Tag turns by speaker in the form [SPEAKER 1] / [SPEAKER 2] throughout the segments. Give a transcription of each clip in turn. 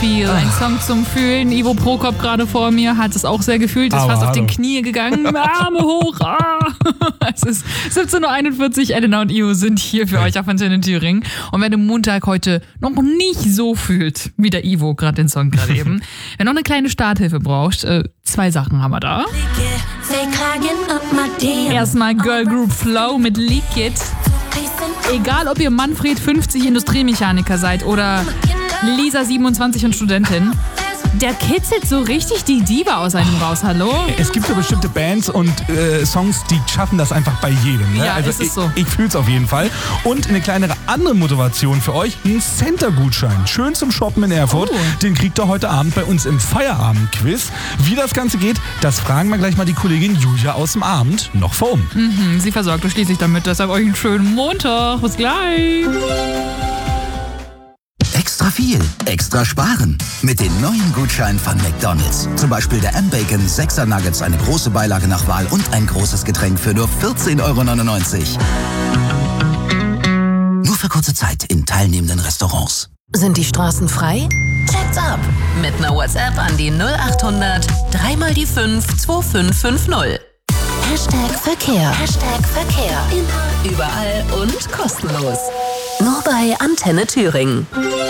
[SPEAKER 1] Feel, ein Song zum Fühlen. Ivo Prokop gerade vor mir hat es auch sehr gefühlt, ist fast auf den Knie gegangen, Arme hoch. Es ist 17.41 Uhr, Elena und Ivo sind hier für euch auf Antenne Thüringen. Und wer den Montag heute noch nicht so fühlt, wie der Ivo gerade den Song gerade eben, wer noch eine kleine Starthilfe braucht, 2 Sachen haben wir da. Erstmal Girl Group Flow mit Leak It. Egal, ob ihr Manfred 50 Industriemechaniker seid oder Lisa 27 und Studentin, der kitzelt so richtig die Diva aus einem raus, hallo?
[SPEAKER 2] Es gibt so bestimmte Bands und Songs, die schaffen das einfach bei jedem. Ne?
[SPEAKER 1] Ja,
[SPEAKER 2] also
[SPEAKER 1] ist es so.
[SPEAKER 2] Ich fühle es auf jeden Fall. Und eine kleinere andere Motivation für euch, ein Center-Gutschein. Schön zum Shoppen in Erfurt. Den kriegt ihr heute Abend bei uns im Feierabend-Quiz. Wie das Ganze geht, das fragen wir gleich mal die Kollegin Julia aus dem Abend noch vor um.
[SPEAKER 1] Sie versorgt euch schließlich damit. Deshalb euch einen schönen Montag. Bis gleich.
[SPEAKER 3] Extra viel, extra sparen. Mit den neuen Gutscheinen von McDonald's. Zum Beispiel der M-Bacon 6er Nuggets, eine große Beilage nach Wahl und ein großes Getränk für nur 14,99 €. Nur für kurze Zeit in teilnehmenden Restaurants.
[SPEAKER 4] Sind die Straßen frei? Check's ab. Mit einer WhatsApp an die 0800 3 mal die 5 2550. #Verkehr. #Verkehr. Immer, überall und kostenlos. Nur bei Antenne Thüringen.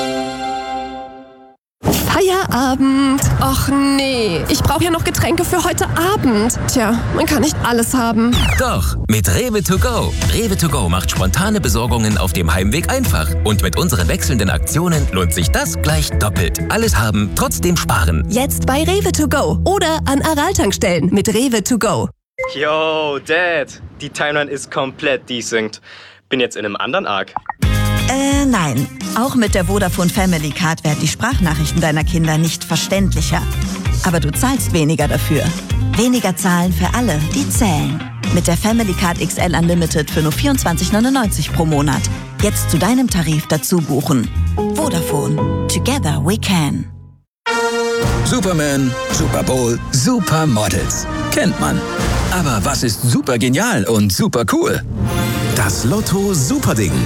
[SPEAKER 5] Feierabend. Och nee, ich brauche ja noch Getränke für heute Abend. Tja, man kann nicht alles haben.
[SPEAKER 6] Doch, mit Rewe to go. Rewe to go macht spontane Besorgungen auf dem Heimweg einfach. Und mit unseren wechselnden Aktionen lohnt sich das gleich doppelt. Alles haben, trotzdem sparen.
[SPEAKER 5] Jetzt bei Rewe to go oder an Aral-Tankstellen mit Rewe to go.
[SPEAKER 7] Yo, Dad, die Timeline ist komplett desynced. Bin jetzt in einem anderen Arc.
[SPEAKER 8] Nein. Auch mit der Vodafone Family Card werden die Sprachnachrichten deiner Kinder nicht verständlicher. Aber du zahlst weniger dafür. Weniger zahlen für alle, die zählen. Mit der Family Card XL Unlimited für nur 24,99 € pro Monat. Jetzt zu deinem Tarif dazu buchen. Vodafone. Together we can.
[SPEAKER 9] Superman, Super Bowl, Supermodels. Kennt man. Aber was ist super genial und super cool?
[SPEAKER 3] Das Lotto Superding.